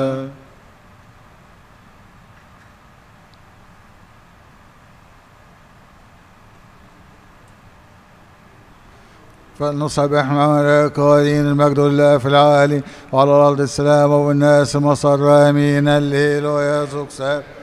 فلنصبح ملك ودين المجد لله في العالي وعلى الأرض السلام والناس مصر آمين. الليل ويسوع